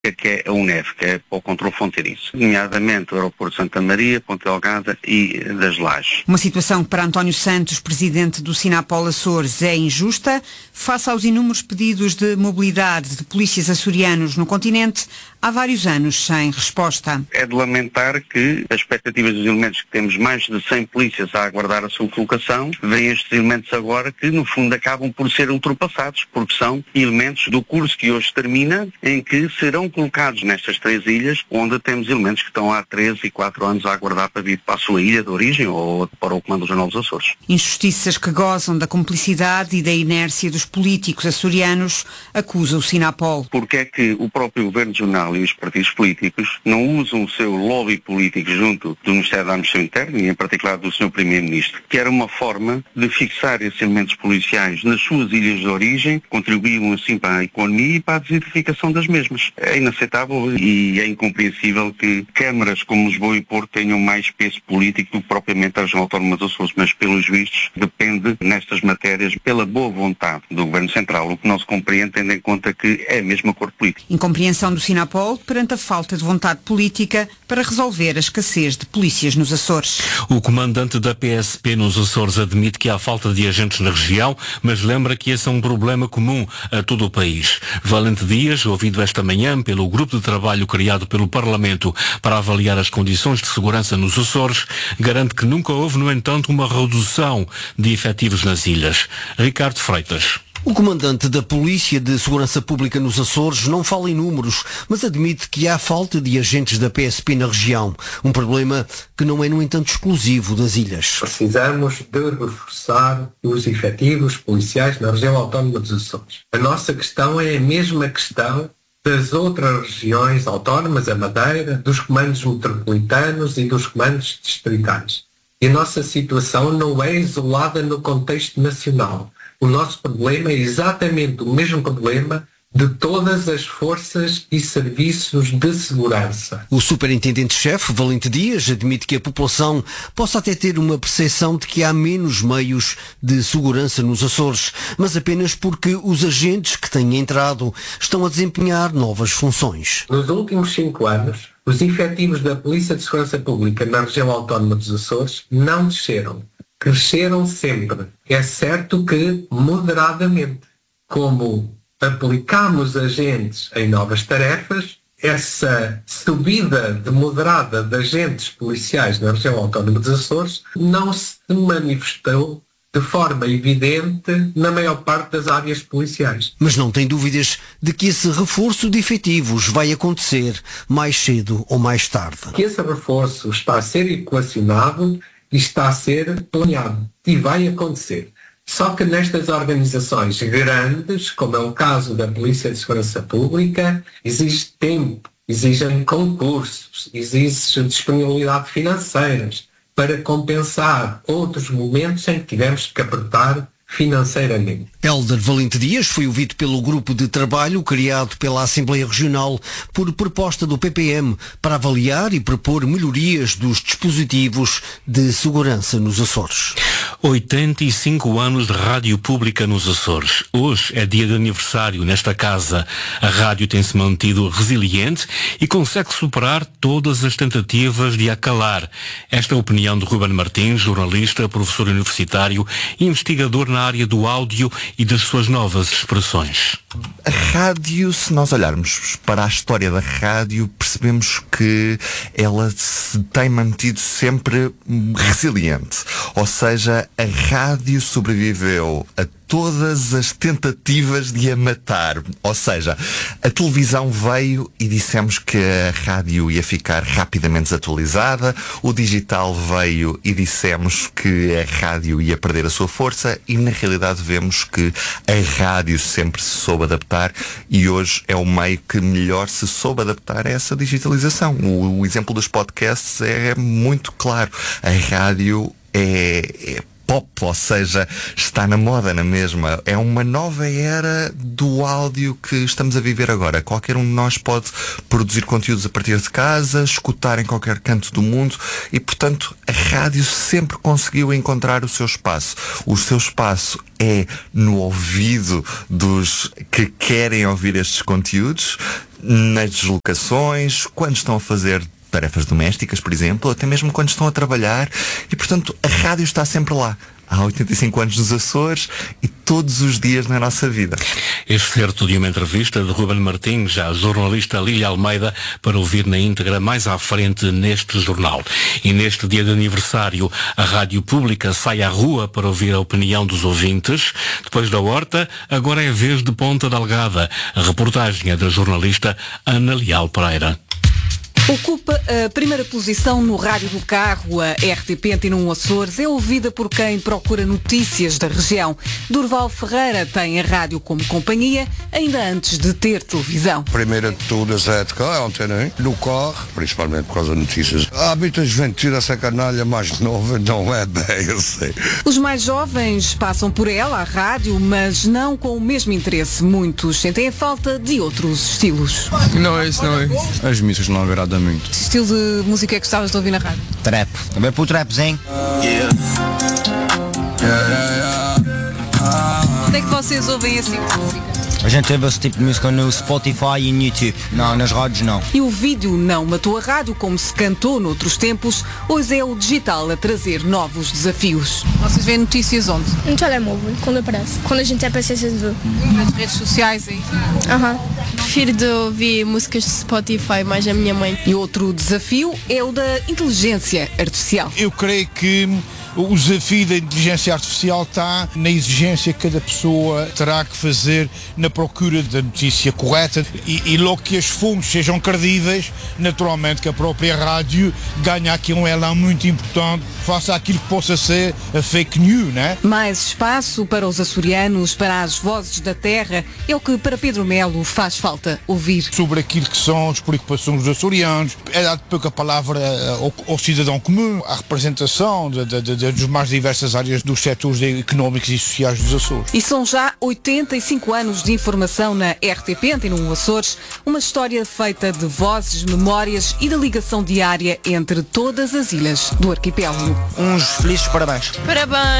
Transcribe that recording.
que é a UNEF, que é para o controle fronteiriço, nomeadamente o aeroporto de Santa Maria, Ponta Delgada e das Lajes. Uma situação que para António Santos, presidente do Sinapol Açores, é injusta. Face aos inúmeros pedidos de mobilidade de polícias açorianos no continente, há vários anos sem resposta. É de lamentar que as expectativas dos elementos, que temos mais de 100 polícias a aguardar a sua colocação, vêm estes elementos agora que no fundo acabam por ser ultrapassados, porque são elementos do curso que hoje termina, em que serão colocados nestas 3 ilhas, onde temos elementos que estão há 13 e 4 anos a aguardar para vir para a sua ilha de origem ou para o Comando Regional dos Açores. Injustiças que gozam da cumplicidade e da inércia dos políticos açorianos, acusa o Sinapol. Porque é que o próprio Governo Regional e os partidos políticos não usam o seu lobby político junto do Ministério da Administração Interna e em particular do Sr. Primeiro-Ministro, que era uma forma de fixar esses elementos policiais nas suas ilhas de origem, contribuíam assim para a economia e para a desertificação das mesmas. É inaceitável e é incompreensível que câmaras como Lisboa e Porto tenham mais peso político do que propriamente a região autónoma dos Açores, mas pelos vistos depende nestas matérias pela boa vontade do Governo Central, o que não se compreende tendo em conta que é mesmo acordo político. Incompreensão do Sinapol perante a falta de vontade política para resolver a escassez de polícias nos Açores. O comandante da PSP nos Açores admite que há falta de agentes na região, mas lembra que esse é um problema comum a todo o país. Valente Dias, ouvido esta manhã pelo grupo de trabalho criado pelo Parlamento para avaliar as condições de segurança nos Açores, garante que nunca houve, no entanto, uma redução de efetivos nas ilhas. Ricardo Freitas. O comandante da Polícia de Segurança Pública nos Açores não fala em números, mas admite que há falta de agentes da PSP na região. Um problema que não é, no entanto, exclusivo das ilhas. Precisamos de reforçar os efetivos policiais na região autónoma dos Açores. A nossa questão é a mesma questão das outras regiões autónomas, a Madeira, dos comandos metropolitanos e dos comandos distritais. E a nossa situação não é isolada no contexto nacional. O nosso problema é exatamente o mesmo problema de todas as forças e serviços de segurança. O superintendente-chefe, Valente Dias, admite que a população possa até ter uma percepção de que há menos meios de segurança nos Açores, mas apenas porque os agentes que têm entrado estão a desempenhar novas funções. Nos últimos 5 anos, os efetivos da Polícia de Segurança Pública na região autónoma dos Açores não desceram. Cresceram sempre. É certo que moderadamente. Como aplicamos agentes em novas tarefas, essa subida de moderada de agentes policiais na região autónoma dos Açores não se manifestou de forma evidente na maior parte das áreas policiais. Mas não tem dúvidas de que esse reforço de efetivos vai acontecer mais cedo ou mais tarde. Que esse reforço está a ser equacionado e está a ser planeado e vai acontecer. Só que nestas organizações grandes, como é o caso da Polícia de Segurança Pública, exige tempo, exigem concursos, exige disponibilidade financeiras para compensar outros momentos em que tivemos que apertar financeiramente. Hélder Valente Dias foi ouvido pelo grupo de trabalho criado pela Assembleia Regional por proposta do PPM para avaliar e propor melhorias dos dispositivos de segurança nos Açores. 85 anos de rádio pública nos Açores. Hoje é dia de aniversário nesta casa. A rádio tem-se mantido resiliente e consegue superar todas as tentativas de a calar. Esta é a opinião de Ruben Martins, jornalista, professor universitário e investigador na área do áudio e das suas novas expressões. A rádio, se nós olharmos para a história da rádio, percebemos que ela se tem mantido sempre resiliente. Ou seja, a rádio sobreviveu a todas as tentativas de a matar. Ou seja, a televisão veio e dissemos que a rádio ia ficar rapidamente desatualizada, o digital veio e dissemos que a rádio ia perder a sua força e na realidade vemos que a rádio sempre se soube adaptar e hoje é o meio que melhor se soube adaptar a essa digitalização. O exemplo dos podcasts é muito claro. A rádio é pop, ou seja, está na moda na mesma. É uma nova era do áudio que estamos a viver agora. Qualquer um de nós pode produzir conteúdos a partir de casa, escutar em qualquer canto do mundo e, portanto, a rádio sempre conseguiu encontrar o seu espaço. O seu espaço é no ouvido dos que querem ouvir estes conteúdos, nas deslocações, quando estão a fazer tarefas domésticas, por exemplo, ou até mesmo quando estão a trabalhar, e portanto a rádio está sempre lá. Há 85 anos nos Açores e todos os dias na nossa vida. Excerto de uma entrevista de Ruben Martins, à jornalista Lília Almeida, para ouvir na íntegra mais à frente neste jornal. E neste dia de aniversário, a Rádio Pública sai à rua para ouvir a opinião dos ouvintes. Depois da Horta, agora é a vez de Ponta Delgada. A reportagem é da jornalista Ana Leal Pereira. Ocupa a primeira posição no rádio do carro. A RTP Antena 1 Açores é ouvida por quem procura notícias da região. Durval Ferreira tem a rádio como companhia ainda antes de ter televisão. Primeira de todas é de cá, a Antena 1, no carro, principalmente por causa de notícias. Há muita juventude, essa canalha mais nova não é bem, eu sei. Os mais jovens passam por ela, a rádio, mas não com o mesmo interesse. Muitos sentem a falta de outros estilos. Não é isso, não é. As músicas não agradam muito. Que estilo de música é que gostavas de ouvir na rádio? Trap. Também para o trapzinho. Onde é que vocês ouvem assim música? A gente ouve esse tipo de música no Spotify e no YouTube. Não, nas rádios não. E o vídeo não matou a rádio como se cantou noutros tempos. Hoje é o digital a trazer novos desafios. Vocês veem notícias onde? No telemóvel, quando aparece. Quando a gente é paciência de ver. Nas redes sociais aí. Prefiro de ouvir músicas de Spotify, mais a minha mãe. E outro desafio é o da inteligência artificial. Eu creio que o desafio da inteligência artificial está na exigência que cada pessoa terá que fazer na procura da notícia correta e logo que as fontes sejam credíveis, naturalmente que a própria rádio ganha aqui um elan muito importante face àquilo que possa ser a fake news, né? Mais espaço para os açorianos, para as vozes da terra, é o que para Pedro Melo faz falta ouvir. Sobre aquilo que são as preocupações dos açorianos, é dado pouca palavra ao cidadão comum, à representação das mais diversas áreas dos setores económicos e sociais dos Açores. E são já 85 anos de informação na RTP Antena 1 Açores, uma história feita de vozes, memórias e da ligação diária entre todas as ilhas do arquipélago. Uns felizes parabéns. Parabéns!